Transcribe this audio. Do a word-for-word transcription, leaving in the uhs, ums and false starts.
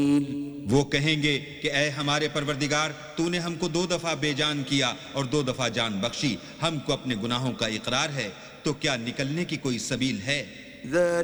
वो कहेंगे कि ऐ हमारे परवरदिगार, तूने हमको दो दफा बेजान किया और दो दफा जान बख्शी, हमको अपने गुनाहों का इकरार है, तो क्या निकलने की कोई सबील है?